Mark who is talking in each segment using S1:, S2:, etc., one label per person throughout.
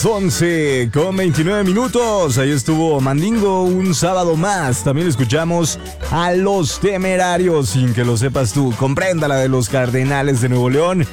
S1: 11:29. Ahí estuvo Mandingo un sábado más. También escuchamos a Los Temerarios, sin que lo sepas tú. Comprenda la de los Cardenales de Nuevo León.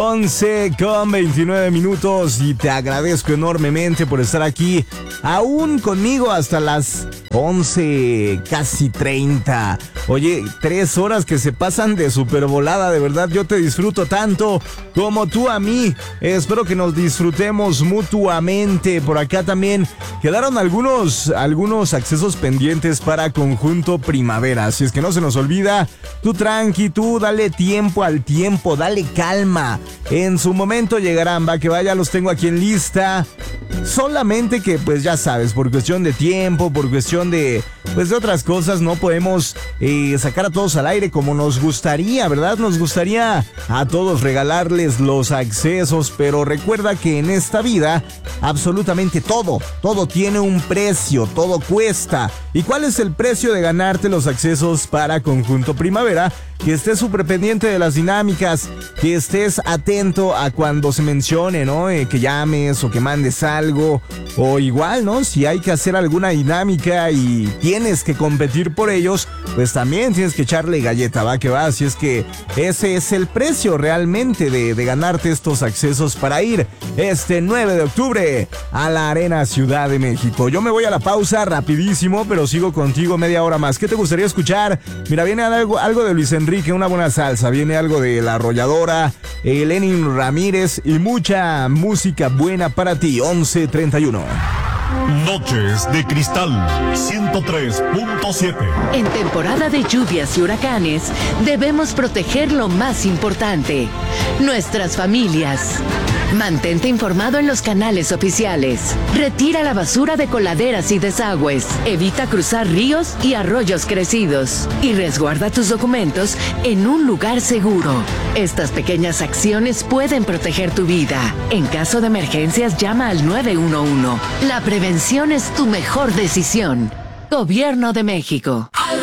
S1: 11:29 y te agradezco enormemente por estar aquí aún conmigo hasta las 11, casi 30. Oye, 3 horas que se pasan de super volada, de verdad yo te disfruto tanto como tú a mí. Espero que nos disfrutemos mutuamente. Por acá también quedaron algunos accesos pendientes para Conjunto Primavera, así es que no se nos olvida. Tú tranqui, tú dale tiempo al tiempo, dale calma. En su momento llegarán, va que vaya, los tengo aquí en lista. Solamente que pues ya sabes, por cuestión de tiempo, por cuestión de otras cosas, no podemos sacar a todos al aire como nos gustaría, ¿verdad? Nos gustaría a todos regalarles los accesos, pero recuerda que en esta vida absolutamente todo tiene un precio, todo cuesta. ¿Y cuál es el precio de ganarte los accesos para Conjunto Primavera? Que estés súper pendiente de las dinámicas, que estés atento a cuando se mencione, ¿no? Que llames o que mandes algo, o igual, ¿no? Si hay que hacer alguna dinámica y tienes que competir por ellos, pues también tienes que echarle galleta, va que va. Así es que ese es el precio realmente de ganarte estos accesos para ir este 9 de octubre a la Arena Ciudad de México. Yo me voy a la pausa rapidísimo, pero sigo contigo media hora más. ¿Qué te gustaría escuchar? Mira, viene algo de Luis Enrique, una buena salsa, viene algo de La Arrolladora, Lenin Ramírez y mucha música buena para ti. 11:31.
S2: Noches de Cristal 103.7.
S3: En temporada de lluvias y huracanes, debemos proteger lo más importante, nuestras familias. Mantente informado en los canales oficiales. Retira la basura de coladeras y desagües. Evita cruzar ríos y arroyos crecidos. Y resguarda tus documentos en un lugar seguro. Estas pequeñas acciones pueden proteger tu vida. En caso de emergencias, llama al 911. La prevención es tu mejor decisión. Gobierno de México.